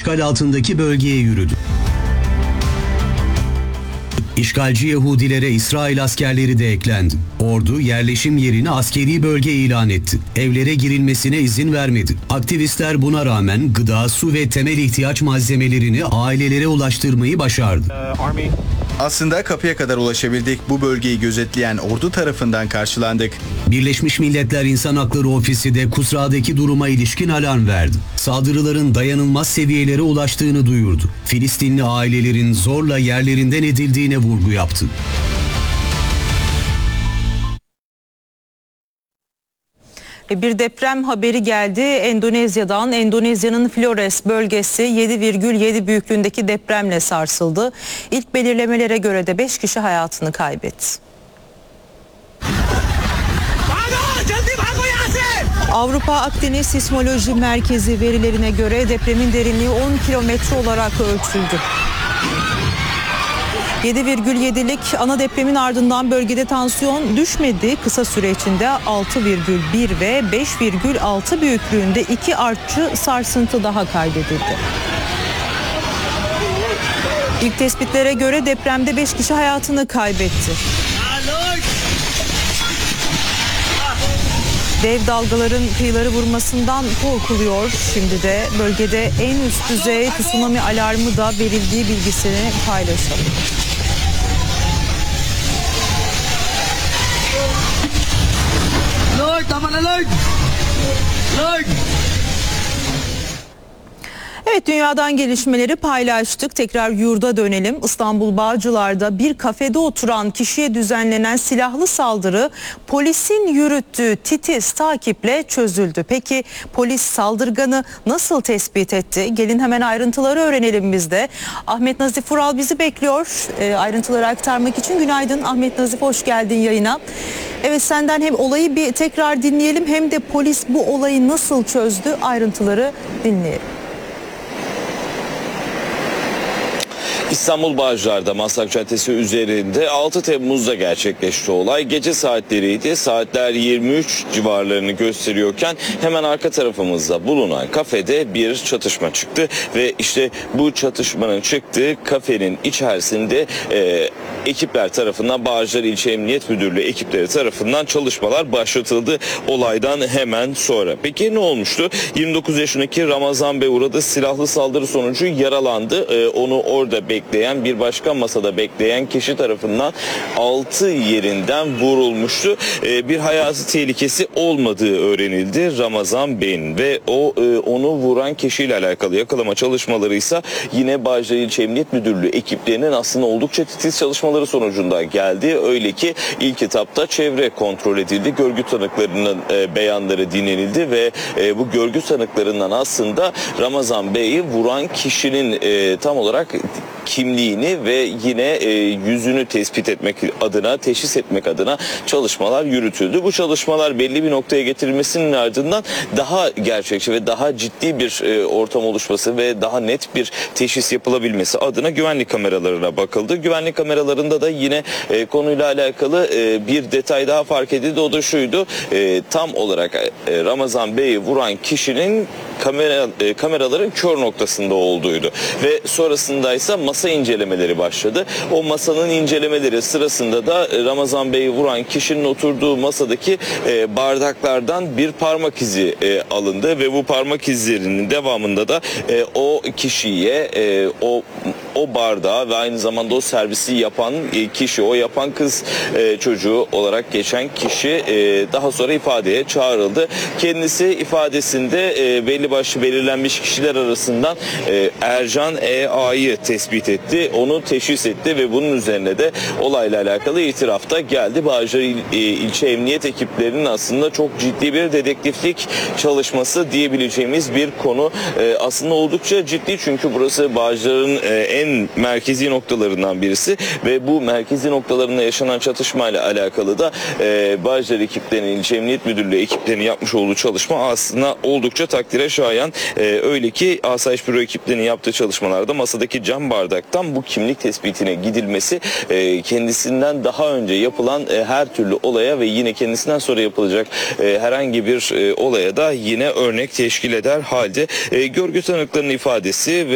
işgal altındaki bölgeye yürüdü. İşgalci Yahudilere İsrail askerleri de eklendi. Ordu yerleşim yerini askeri bölge ilan etti. Evlere girilmesine izin vermedi. Aktivistler buna rağmen gıda, su ve temel ihtiyaç malzemelerini ailelere ulaştırmayı başardı. Aslında kapıya kadar ulaşabildik. Bu bölgeyi gözetleyen ordu tarafından karşılandık. Birleşmiş Milletler İnsan Hakları Ofisi de Kusra'daki duruma ilişkin alarm verdi. Saldırıların dayanılmaz seviyelere ulaştığını duyurdu. Filistinli ailelerin zorla yerlerinden edildiğine vurgu yaptı. Bir deprem haberi geldi Endonezya'dan. Endonezya'nın Flores bölgesi 7,7 büyüklüğündeki depremle sarsıldı. İlk belirlemelere göre de 5 kişi hayatını kaybetti. Avrupa Akdeniz Sismoloji Merkezi verilerine göre depremin derinliği 10 kilometre olarak ölçüldü. 7,7'lik ana depremin ardından bölgede tansiyon düşmedi. Kısa süre içinde 6,1 ve 5,6 büyüklüğünde 2 artçı sarsıntı daha kaydedildi. İlk tespitlere göre depremde 5 kişi hayatını kaybetti. Dev dalgaların kıyıları vurmasından korkuluyor. Şimdi de bölgede en üst düzey tsunami alarmı da verildiği bilgisini paylaşalım. Evet, dünyadan gelişmeleri paylaştık. Tekrar yurda dönelim. İstanbul Bağcılar'da bir kafede oturan kişiye düzenlenen silahlı saldırı polisin yürüttüğü titiz takiple çözüldü. Peki polis saldırganı nasıl tespit etti? Gelin hemen ayrıntıları öğrenelim biz de. Ahmet Nazif Vural bizi bekliyor ayrıntıları aktarmak için. Günaydın Ahmet Nazif, hoş geldin yayına. Evet, senden hem olayı bir tekrar dinleyelim hem de polis bu olayı nasıl çözdü, ayrıntıları dinleyelim. İstanbul Bağcılar'da Maslak Caddesi üzerinde 6 Temmuz'da gerçekleşti olay. Gece saatleriydi. Saatler 23 civarlarını gösteriyorken hemen arka tarafımızda bulunan kafede bir çatışma çıktı. Ve işte bu çatışmanın çıktığı kafenin içerisinde ekipler tarafından, Bağcılar İlçe Emniyet Müdürlüğü ekipleri tarafından çalışmalar başlatıldı olaydan hemen sonra. Peki ne olmuştu? 29 yaşındaki Ramazan Bey uğradı silahlı saldırı sonucu yaralandı. Onu orada bekleyen, bir başka masada bekleyen kişi tarafından 6 yerinden vurulmuştu. Bir hayati tehlikesi olmadığı öğrenildi Ramazan Bey'in ve onu vuran kişiyle alakalı yakalama çalışmaları ise yine Bağcılar İlçe Emniyet Müdürlüğü ekiplerinin aslında oldukça titiz çalışmaları sonucunda geldi. Öyle ki ilk etapta çevre kontrol edildi. Görgü tanıklarının beyanları dinlenildi ve bu görgü tanıklarından aslında Ramazan Bey'i vuran kişinin tam olarak kimliğini ve yine yüzünü tespit etmek adına, teşhis etmek adına çalışmalar yürütüldü. Bu çalışmalar belli bir noktaya getirilmesinin ardından daha gerçekçi ve daha ciddi bir ortam oluşması ve daha net bir teşhis yapılabilmesi adına güvenlik kameralarına bakıldı. Güvenlik kameralarında da yine konuyla alakalı bir detay daha fark edildi. O da şuydu: tam olarak Ramazan Bey'i vuran kişinin kameraların kör noktasında olduğuydu. Ve sonrasında ise masa incelemeleri başladı. O masanın incelemeleri sırasında da Ramazan Bey'i vuran kişinin oturduğu masadaki bardaklardan bir parmak izi alındı ve bu parmak izlerinin devamında da o kişiye, o bardağı ve aynı zamanda o servisi yapan kişi, o yapan kız çocuğu olarak geçen kişi daha sonra ifadeye çağrıldı. Kendisi ifadesinde belli başlı belirlenmiş kişiler arasından Ercan E.A.'yı tespit etti. Onu teşhis etti ve bunun üzerine de olayla alakalı itirafta geldi. Bağcılar İlçe Emniyet ekiplerinin aslında çok ciddi bir dedektiflik çalışması diyebileceğimiz bir konu. Aslında oldukça ciddi, çünkü burası Bağcılar'ın en merkezi noktalarından birisi ve bu merkezi noktalarında yaşanan çatışmayla alakalı da Bağcılar ekiplerinin, İlçe Emniyet Müdürlüğü ekiplerinin yapmış olduğu çalışma aslında oldukça takdire şayan. Öyle ki Asayiş Büro ekiplerinin yaptığı çalışmalarda masadaki cam bardaktan bu kimlik tespitine gidilmesi kendisinden daha önce yapılan her türlü olaya ve yine kendisinden sonra yapılacak herhangi bir olaya da yine örnek teşkil eder halde. Görgü tanıklarının ifadesi ve